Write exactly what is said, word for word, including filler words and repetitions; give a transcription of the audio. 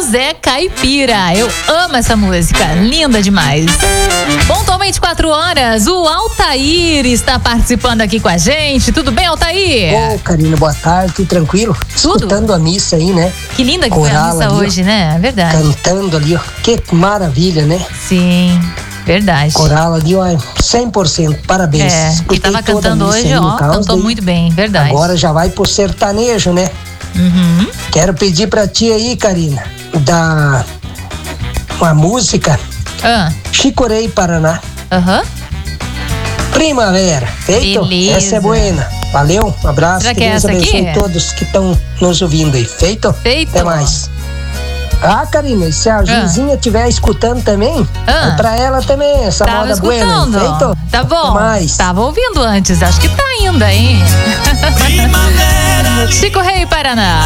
José Caipira. Eu amo essa música, linda demais. Pontualmente vinte e quatro horas, o Altair está participando aqui com a gente. Tudo bem, Altair? Ô, oh, Karina, boa tarde, tudo tranquilo? Tudo. Escutando a missa aí, né? Que linda que Coral foi a missa ali, hoje, né? É verdade. Cantando ali, ó. Que maravilha, né? Sim, verdade. Coral ali, ó, cem por cento, parabéns. É, Escutei e tava toda a cantando missa hoje, aí no ó, caos, cantou daí muito bem, verdade. Agora já vai pro sertanejo, né? Uhum. Quero pedir pra ti aí, Karina, da uma música Ah. Chicorei Paraná. Aham. Primavera, feito? Beleza. Essa é buena. Valeu, um abraço. Será que que é Deus essa abençoe aqui? todos que estão nos ouvindo aí. Feito? Feito. Até mais. Ah, Karina, e se a Gilzinha estiver escutando também, Ah. é pra ela também, essa Tava moda buena. escutando. Feito? Tá bom. Até mais. Tava ouvindo antes, acho que tá ainda, hein? Primavera. Chico Rei Paraná.